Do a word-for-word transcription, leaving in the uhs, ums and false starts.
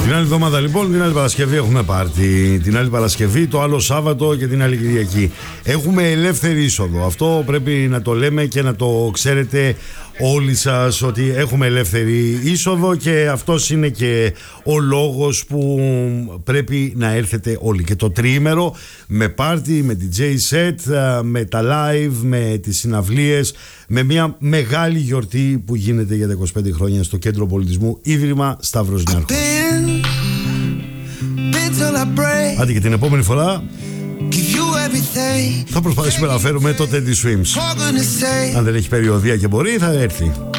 Την άλλη εβδομάδα λοιπόν, την άλλη Παρασκευή έχουμε πάρτι. Την άλλη Παρασκευή, το άλλο Σάββατο και την άλλη Κυριακή. Έχουμε ελεύθερη είσοδο. Αυτό πρέπει να το λέμε και να το ξέρετε όλοι σας, ότι έχουμε ελεύθερη είσοδο και αυτός είναι και ο λόγος που πρέπει να έρθετε όλοι. Και το τριήμερο με πάρτι, με ντι τζέι set, με τα live, με τις συναυλίες, με μια μεγάλη γιορτή που γίνεται για τα είκοσι πέντε χρόνια στο Κέντρο Πολιτισμού Ίδρυμα Σταύρος Νιάρχος. Άντε και την επόμενη φορά θα προσπαθήσουμε να φέρουμε το Teddy Swims. Αν δεν έχει περιοδία και μπορεί, θα έρθει.